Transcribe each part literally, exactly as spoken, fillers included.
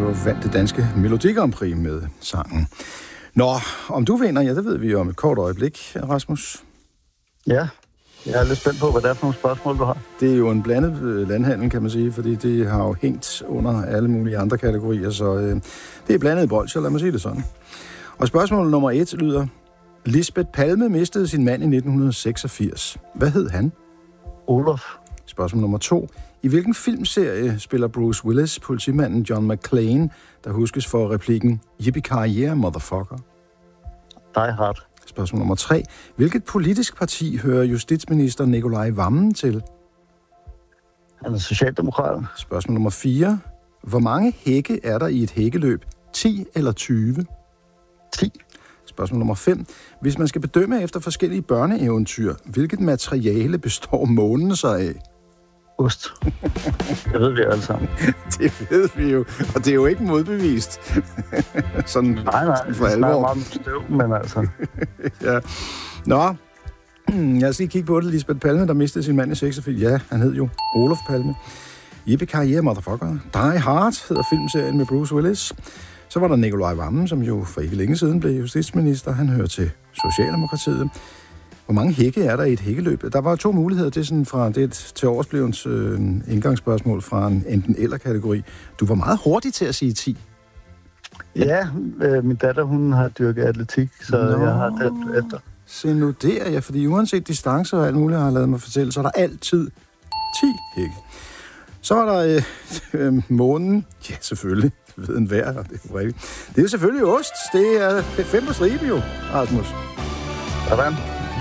vandt det danske Melodi Grand Prix med sangen. Nå, om du vinder, ja, det ved vi jo om et kort øjeblik, Rasmus. Ja, jeg er lidt spændt på, hvad det er for nogle spørgsmål, du har. Det er jo en blandet landhandel, kan man sige, fordi det har jo hængt under alle mulige andre kategorier, så øh, det er blandet bold, så lad mig sige det sådan. Og spørgsmål nummer et lyder: Lisbeth Palme mistede sin mand i nitten seksogfirs. Hvad hed han? Olof. Spørgsmål nummer to. I hvilken filmserie spiller Bruce Willis politimanden John McClane, der huskes for replikken Yippee-ki-yay, motherfucker? Die Hard. Spørgsmål nummer tre. Hvilket politisk parti hører justitsminister Nikolaj Wammen til? Han er socialdemokrat. Spørgsmål nummer fire. Hvor mange hække er der i et hækkeløb? ti eller tyve? ti. Spørgsmål nummer fem. Hvis man skal bedømme efter forskellige børneeventyr, hvilket materiale består månen så af? Ost. Det ved vi alle sammen. Det ved vi jo, og det er jo ikke modbevist. Sådan nej, nej, for det alvor. er meget med støv, men altså... ja. Nå, jeg skal lige kigge på det. Lisbeth Palme, der mistede sin mand i seksogfirs. Ja, han hed jo Olof Palme. Yippee-ki-yay, motherfucker. Die Hard hedder filmserien med Bruce Willis. Så var der Nikolaj Wammen, som jo for ikke længe siden blev justitsminister. Han hører til Socialdemokratiet. Hvor mange hække er der i et hækkeløb? Der var to muligheder. Det er sådan fra det til årsblevens øh, indgangsspørgsmål fra en enten eller kategori. Du var meget hurtig til at sige ti. Ja, øh, min datter, hun har dyrket atletik, så Nå. jeg har det efter. Se nu, det er jeg, fordi uanset distancer og alt muligt, har jeg lavet mig fortælle, så er der altid ti hække. Så var der øh, øh, månen. Ja, selvfølgelig. Det ved en vejr, det er rigtigt. Det er jo selvfølgelig ost. Det er fem på stribe jo, Rasmus. Sådan.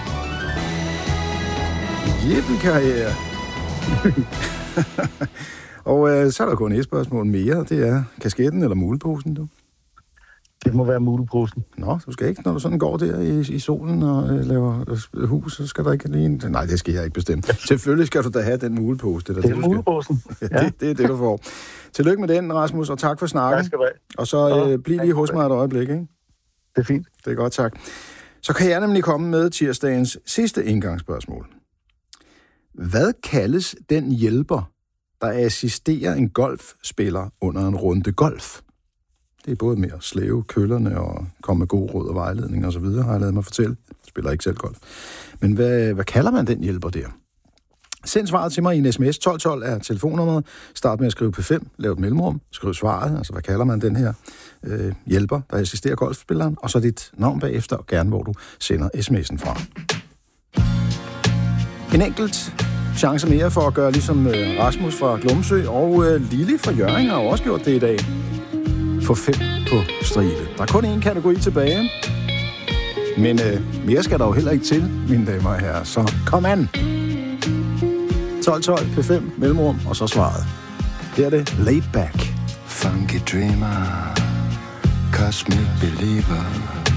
Yippee-ki-yay. Og øh, så er der kun et spørgsmål mere, det er kasketten eller muleposen, du? Det må være muleposen. Nå, du skal ikke, når du sådan går der i, i solen og øh, laver øh, hus, så skal der ikke lige en... Nej, det skal jeg ikke bestemme. Selvfølgelig skal du da have den mulepose. Det er, det er det, muleposen. Ja. det, det er det, du får. Tillykke med den, Rasmus, og tak for snakken. Tak skal du have. Og så øh, bliv lige hos mig et øjeblik, ikke? Det er fint. Det er godt, tak. Så kan jeg nemlig komme med tirsdagens sidste indgangsspørgsmål. Hvad kaldes den hjælper, der assisterer en golfspiller under en runde golf? Det er både med at slæve køllerne og komme med god råd og vejledning og så videre, har jeg lavet mig fortælle. Jeg spiller ikke selv golf. Men hvad, hvad kalder man den hjælper der? Send svaret til mig i en sms. tolv tolv er telefonnummeret. Start med at skrive P fem, lav et mellemrum, skriv svaret, altså hvad kalder man den her øh, hjælper, der assisterer golfspilleren, og så dit navn bagefter, og gerne hvor du sender sms'en fra. En enkelt chance mere for at gøre ligesom øh, Rasmus fra Glumsø og øh, Lili fra Hjørring har også gjort det i dag. Få fem på stribe. Der er kun én kategori tilbage. Men øh, mere skal der jo heller ikke til, mine damer og herrer. Så kom an. tolv tolv P fem, mellemrum, og så svaret. Her er det Laid Back. Funky dreamer, cosmic believer.